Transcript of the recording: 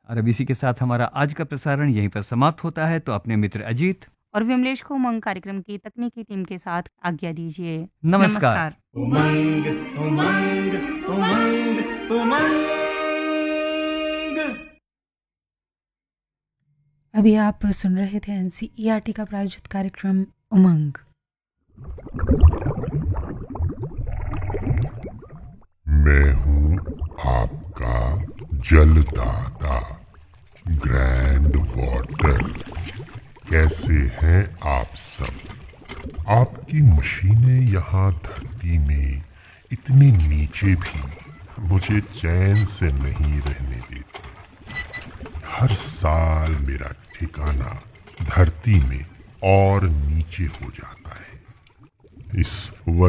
और अब इसी के साथ हमारा आज का प्रसारण यहीं पर समाप्त होता है। तो अपने मित्र अजीत और विमलेश को उमंग कार्यक्रम की तकनीकी टीम के साथ आज्ञा दीजिए। नमस्कार। उमंग उमंग उमंग उमंग। अभी आप सुन रहे थे एनसीईआरटी का प्रायोजित कार्यक्रम उमंग। मैं हूँ आपका जलदाता ग्रैंड वाटर। कैसे हैं आप सब? आपकी मशीनें यहाँ धरती में इतनी नीचे भी मुझे चैन से नहीं रहने देती। हर साल मेरा ठिकाना धरती में और नीचे हो जाता है। इस